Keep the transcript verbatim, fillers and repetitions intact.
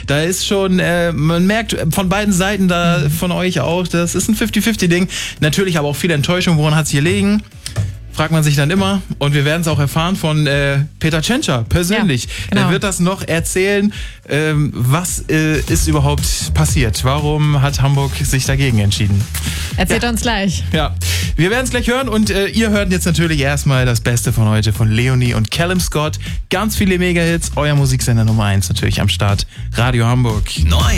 Da ist schon, äh, man merkt von beiden Seiten da mhm. von euch auch, das ist ein fünfzig fünfzig Ding. Natürlich aber auch viel Enttäuschung, woran hat es gelegen? Fragt man sich dann immer. Und wir werden es auch erfahren von äh, Peter Tschentscher persönlich. Ja, genau. Er wird das noch erzählen, ähm, was äh, ist überhaupt passiert. Warum hat Hamburg sich dagegen entschieden? Erzählt ja. uns gleich. Ja, wir werden es gleich hören und äh, ihr hört jetzt natürlich erstmal das Beste von heute von Leonie und Callum Scott. Ganz viele Mega-Hits, euer Musiksender Nummer eins natürlich am Start. Radio Hamburg. Neu.